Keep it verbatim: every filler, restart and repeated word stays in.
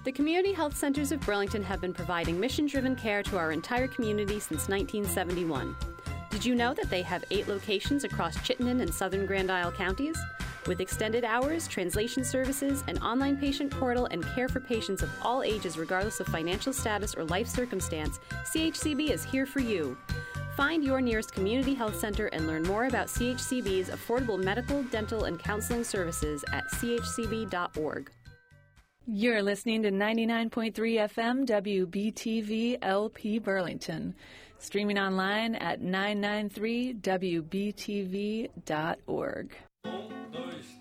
The Community Health Centers of Burlington have been providing mission-driven care to our entire community since nineteen seventy-one. Did you know that they have eight locations across Chittenden and southern Grand Isle counties? With extended hours, translation services, an online patient portal, and care for patients of all ages regardless of financial status or life circumstance, C H C B is here for you. Find your nearest community health center and learn more about C H C B's affordable medical, dental, and counseling services at c h c b dot org. You're listening to ninety-nine point three F M W B T V L P Burlington, streaming online at nine ninety-three w b t v dot org. Um, dois,